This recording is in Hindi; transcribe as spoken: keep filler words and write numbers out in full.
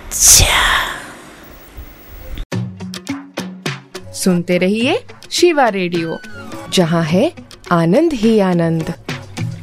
सुनते रहिए शिवा रेडियो, जहाँ है आनंद ही आनंद।